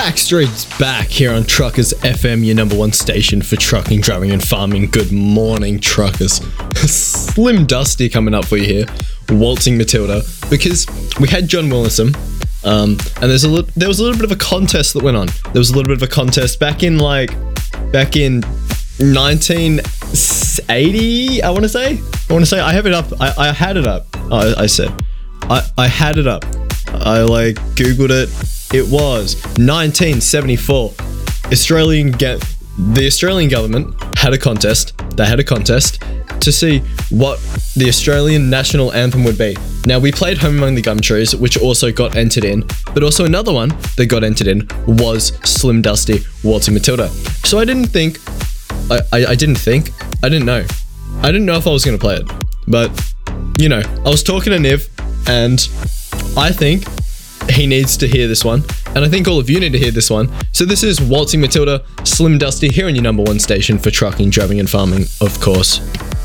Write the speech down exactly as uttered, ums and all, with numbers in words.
Backstreet's back here on Truckers F M, your number one station for trucking, driving, and farming. Good morning, truckers. Slim Dusty coming up for you here, waltzing Matilda, because we had John Willison, um, and there's a li- there was a little bit of a contest that went on. There was a little bit of a contest back in like back in nineteen eighty. I want to say. I want to say I have it up. I, I had it up. I, I said, I I had it up. I like Googled it. It was nineteen seventy-four. Australian ga- the Australian government had a contest. They had a contest to see what the Australian national anthem would be. Now, we played Home Among the Gum Trees, which also got entered in, but also another one that got entered in was Slim Dusty, Waltzing Matilda. So I didn't think, I, I, I didn't think, I didn't know. I didn't know if I was going to play it, but, you know, I was talking to Niv, and I think he needs to hear this one, and I think all of you need to hear this one. So this is Waltzing Matilda, Slim Dusty, here on your number one station for trucking, driving, and farming, of course.